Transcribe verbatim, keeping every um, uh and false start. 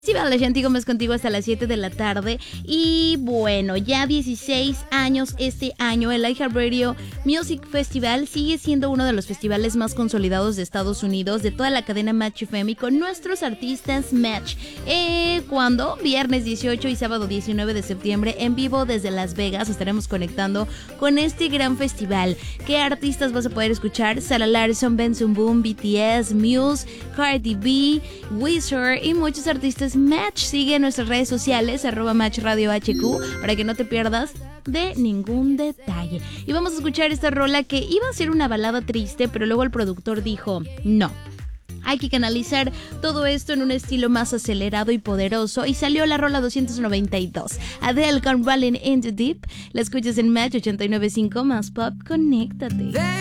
Festival Ashanti Gómez contigo hasta las siete de la tarde. Y bueno, ya dieciséis años este año. El iHeartRadio Music Festival sigue siendo uno de los festivales más consolidados de Estados Unidos, de toda la cadena Match F M, y con nuestros artistas Match. Eh, ¿Cuándo? Viernes dieciocho y sábado diecinueve de septiembre, en vivo desde Las Vegas, estaremos conectando con este gran festival. ¿Qué artistas vas a poder escuchar? Sarah Larsson, Benson Boone, B T S, Muse, Cardi B, Weezer y muchos artistas Match. Sigue en nuestras redes sociales, arroba Match Radio H Q, para que no te pierdas de ningún detalle. Y vamos a escuchar esta rola que iba a ser una balada triste, pero luego el productor dijo, no, hay que canalizar todo esto en un estilo más acelerado y poderoso, y salió la rola doscientos noventa y dos. Adele con Rolling in the Deep. La escuchas en Match ochenta y nueve punto cinco más Pop. Conéctate.